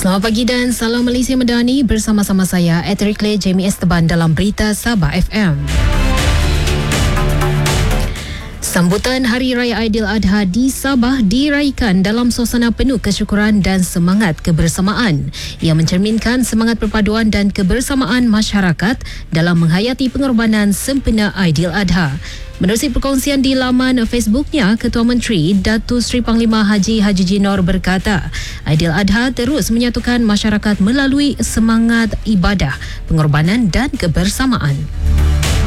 Selamat pagi dan salam Malaysia Madani, bersama-sama saya Eterik Le Jamie Esteban dalam Berita Sabah FM. Sambutan Hari Raya Aidiladha di Sabah diraikan dalam suasana penuh kesyukuran dan semangat kebersamaan. Ia mencerminkan semangat perpaduan dan kebersamaan masyarakat dalam menghayati pengorbanan sempena Aidiladha. Menerusi perkongsian di laman Facebooknya, Ketua Menteri Datuk Seri Panglima Haji Jinor berkata, Aidiladha terus menyatukan masyarakat melalui semangat ibadah, pengorbanan dan kebersamaan.